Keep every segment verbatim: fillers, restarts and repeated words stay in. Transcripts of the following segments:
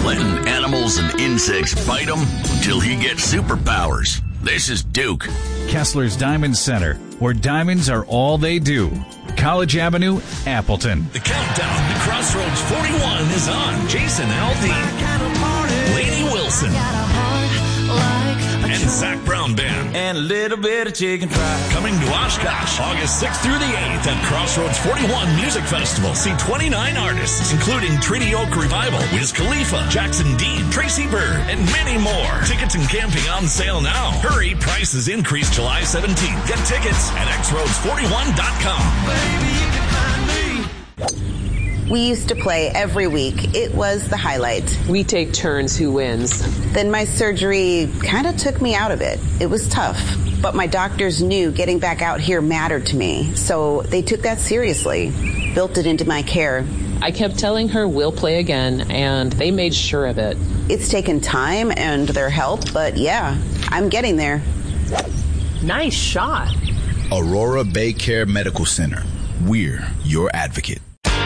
letting animals and insects bite him until he gets superpowers. This is Duke. Kessler's Diamond Center, where diamonds are all they do. College Avenue, Appleton. The countdown to Crossroads forty-one is on. Jason Aldean, Lainey Wilson, and Zach Brown Band. And a little bit of chicken fried. Coming to Oshkosh, August sixth through the eighth at Crossroads forty-one Music Festival. See twenty-nine artists, including Treaty Oak Revival, Wiz Khalifa, Jackson Dean, Tracy Byrd, and many more. Tickets and camping on sale now. Hurry, prices increase July seventeenth. Get tickets at x roads forty-one dot com. Baby, you can find me. We used to play every week. It was the highlight. We take turns who wins. Then my surgery kind of took me out of it. It was tough, but my doctors knew getting back out here mattered to me, so they took that seriously, built it into my care. I kept telling her we'll play again, and they made sure of it. It's taken time and their help, but yeah, I'm getting there. Nice shot. Aurora Bay Care Medical Center. We're your advocate.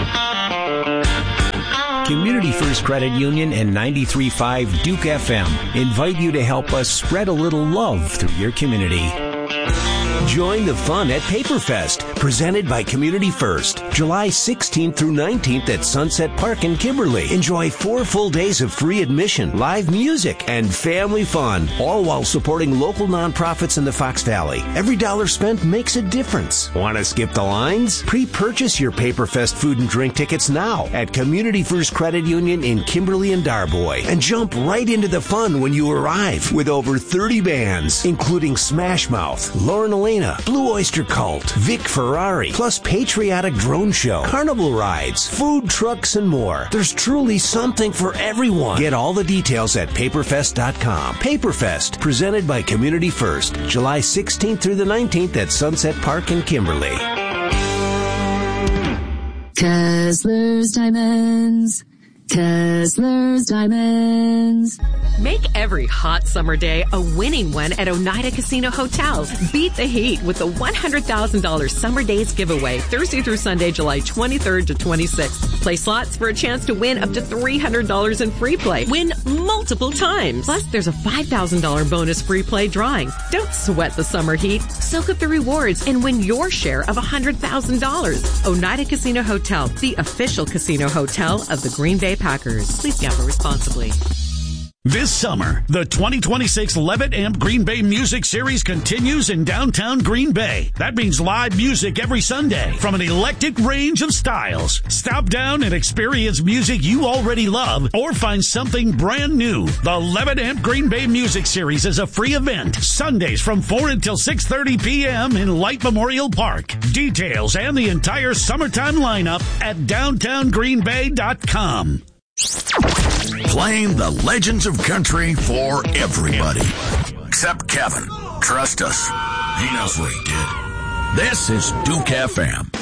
Community First Credit Union and ninety-three point five Duke F M invite you to help us spread a little love through your community. Join the fun at Paperfest, presented by Community First, July sixteenth through nineteenth at Sunset Park in Kimberly. Enjoy four full days of free admission, live music, and family fun, all while supporting local nonprofits in the Fox Valley. Every dollar spent makes a difference. Want to skip the lines? Pre-purchase your Paperfest food and drink tickets now at Community First Credit Union in Kimberly and Darboy, and jump right into the fun when you arrive with over thirty bands, including Smash Mouth, Lauren Elena, Blue Oyster Cult, Vic Ferrari, plus Patriotic Drone Show, Carnival Rides, food trucks, and more. There's truly something for everyone. Get all the details at paperfest dot com. Paperfest, presented by Community First, July sixteenth through the nineteenth at Sunset Park in Kimberly. Kessler's Diamonds. Kessler's Diamonds. Make every hot summer day a winning one at Oneida Casino Hotel. Beat the heat with the one hundred thousand dollars Summer Days giveaway Thursday through Sunday, July twenty-third to twenty-sixth. Play slots for a chance to win up to three hundred dollars in free play. Win multiple times. Plus, there's a five thousand dollars bonus free play drawing. Don't sweat the summer heat. Soak up the rewards and win your share of one hundred thousand dollars. Oneida Casino Hotel, the official casino hotel of the Green Bay Packers. Please gamble responsibly. This summer, the twenty twenty-six Levitt Amp Green Bay Music Series continues in downtown Green Bay. That means live music every Sunday from an eclectic range of styles. Stop down and experience music you already love or find something brand new. The Levitt Amp Green Bay Music Series is a free event. Sundays from four until six thirty p.m. in Light Memorial Park. Details and the entire summertime lineup at downtown green bay dot com. Playing the legends of country for everybody. Except Kevin. Trust us. He knows what he did. This is Duke F M.